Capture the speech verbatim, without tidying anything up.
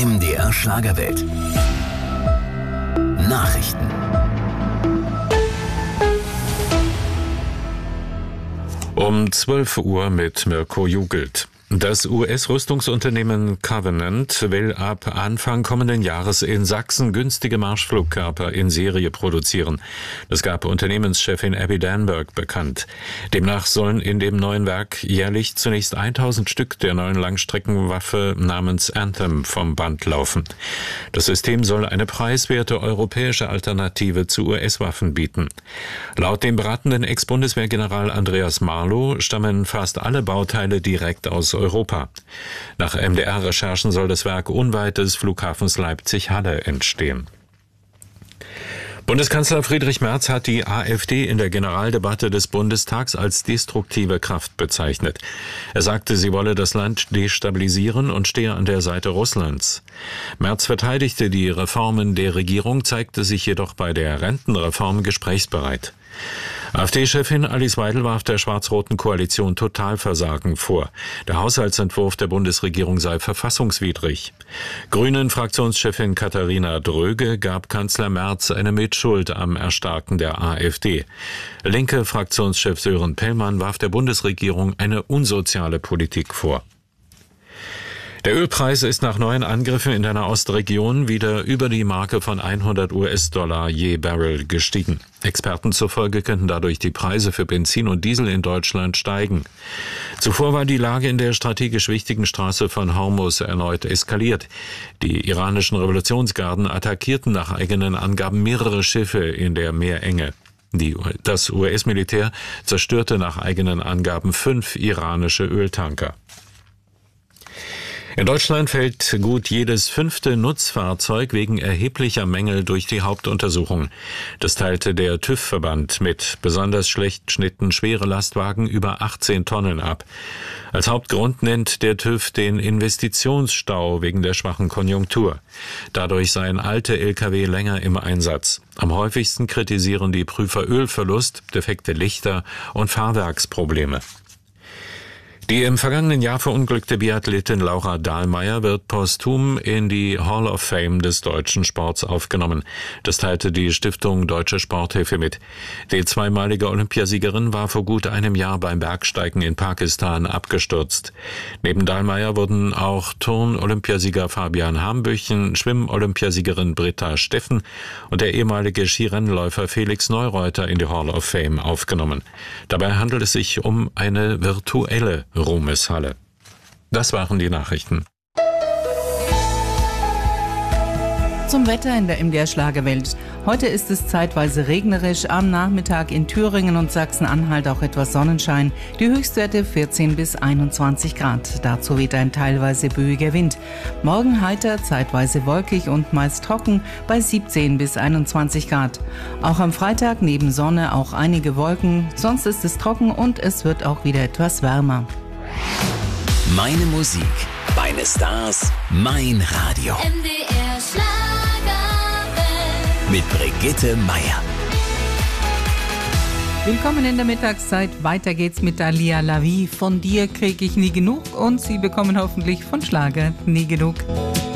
M D R Schlagerwelt. Nachrichten. Um zwölf Uhr mit Mirko Jugelt. Das U S-Rüstungsunternehmen Covenant will ab Anfang kommenden Jahres in Sachsen günstige Marschflugkörper in Serie produzieren. Das gab Unternehmenschefin Abby Danberg bekannt. Demnach sollen in dem neuen Werk jährlich zunächst tausend Stück der neuen Langstreckenwaffe namens Anthem vom Band laufen. Das System soll eine preiswerte europäische Alternative zu U S-Waffen bieten. Laut dem beratenden Ex-Bundeswehrgeneral Andreas Marlow stammen fast alle Bauteile direkt aus Europa. Nach M D R-Recherchen soll das Werk unweit des Flughafens Leipzig-Halle entstehen. Bundeskanzler Friedrich Merz hat die AfD in der Generaldebatte des Bundestags als destruktive Kraft bezeichnet. Er sagte, sie wolle das Land destabilisieren und stehe an der Seite Russlands. Merz verteidigte die Reformen der Regierung, zeigte sich jedoch bei der Rentenreform gesprächsbereit. AfD-Chefin Alice Weidel warf der schwarz-roten Koalition Totalversagen vor. Der Haushaltsentwurf der Bundesregierung sei verfassungswidrig. Grünen-Fraktionschefin Katharina Dröge gab Kanzler Merz eine Mitschuld am Erstarken der AfD. Linke Fraktionschef Sören Pellmann warf der Bundesregierung eine unsoziale Politik vor. Der Ölpreis ist nach neuen Angriffen in der Nahostregion wieder über die Marke von hundert US-Dollar je Barrel gestiegen. Experten zufolge könnten dadurch die Preise für Benzin und Diesel in Deutschland steigen. Zuvor war die Lage in der strategisch wichtigen Straße von Hormuz erneut eskaliert. Die iranischen Revolutionsgarden attackierten nach eigenen Angaben mehrere Schiffe in der Meerenge. Die, das U S-Militär zerstörte nach eigenen Angaben fünf iranische Öltanker. In Deutschland fällt gut jedes fünfte Nutzfahrzeug wegen erheblicher Mängel durch die Hauptuntersuchung. Das teilte der TÜV-Verband mit. Besonders schlecht schnitten schwere Lastwagen über achtzehn Tonnen ab. Als Hauptgrund nennt der TÜV den Investitionsstau wegen der schwachen Konjunktur. Dadurch seien alte L K W länger im Einsatz. Am häufigsten kritisieren die Prüfer Ölverlust, defekte Lichter und Fahrwerksprobleme. Die im vergangenen Jahr verunglückte Biathletin Laura Dahlmeier wird posthum in die Hall of Fame des deutschen Sports aufgenommen. Das teilte die Stiftung Deutsche Sporthilfe mit. Die zweimalige Olympiasiegerin war vor gut einem Jahr beim Bergsteigen in Pakistan abgestürzt. Neben Dahlmeier wurden auch Turn-Olympiasieger Fabian Hambüchen, Schwimm-Olympiasiegerin Britta Steffen und der ehemalige Skirennläufer Felix Neureuter in die Hall of Fame aufgenommen. Dabei handelt es sich um eine virtuelle Ruhmeshalle. Das waren die Nachrichten. Zum Wetter in der M D R Schlagerwelt. Heute ist es zeitweise regnerisch, am Nachmittag in Thüringen und Sachsen-Anhalt auch etwas Sonnenschein. Die Höchstwerte vierzehn bis einundzwanzig Grad. Dazu weht ein teilweise böiger Wind. Morgen heiter, zeitweise wolkig und meist trocken bei siebzehn bis einundzwanzig Grad. Auch am Freitag neben Sonne auch einige Wolken. Sonst ist es trocken und es wird auch wieder etwas wärmer. Meine Musik, meine Stars, mein Radio. M D R Schlagerwelt. Mit Brigitte Meier. Willkommen in der Mittagszeit. Weiter geht's mit Alia Lavi. Von dir krieg ich nie genug und Sie bekommen hoffentlich von Schlager nie genug.